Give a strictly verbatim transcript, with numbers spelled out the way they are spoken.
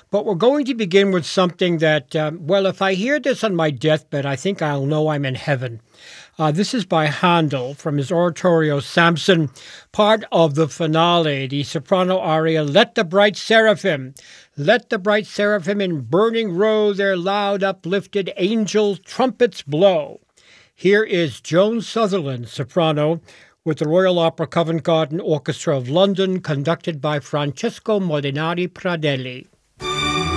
But we're going to begin with something that, um, well, if I hear this on my deathbed, I think I'll know I'm in heaven. Uh, this is by Handel from his oratorio Samson, part of the finale, the soprano aria, Let the Bright Seraphim, let the bright seraphim in burning row their loud uplifted angel trumpets blow. Here is Joan Sutherland, soprano, with the Royal Opera Covent Garden Orchestra of London, conducted by Francesco Molinari Pradelli.